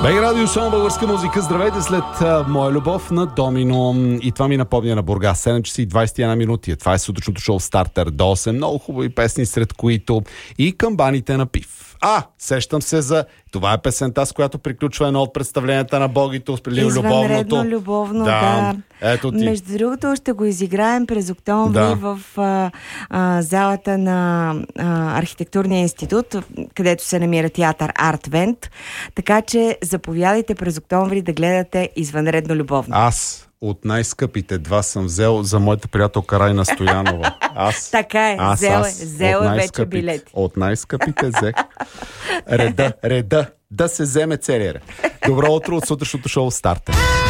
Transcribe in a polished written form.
Бей радио шоу българска музика. Здравейте след Моя любов на Домино. И това ми напомня на Бургас. 7 часа и 21 минути. Това е сутрешното шоу Стартер до 8. Много хубави песни, сред които и камбаните на пив. Сещам се за... Това е песента, с която приключва едно от представленията на Богито. Извънредно любовно, да. Ето ти. Между другото, ще го изиграем през октомври в залата на Архитектурния институт, където се намира театър Артвент. Така че заповядайте през октомври да гледате Извънредно любовно. Аз от най-скъпите два съм взел за моята приятелка Райна Стоянова. Така е, взел е вече билети. От най-скъпите взех. Реда, да се вземе целия ред. Добро утро от сутрешното шоу Стартер.